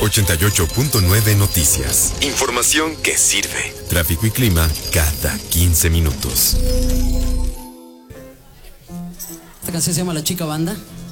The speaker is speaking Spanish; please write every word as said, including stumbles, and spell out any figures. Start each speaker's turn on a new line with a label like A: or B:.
A: ochenta y ocho punto nueve Noticias. Información que sirve. Tráfico y clima cada quince minutos.
B: Esta canción se llama La Chica Banda.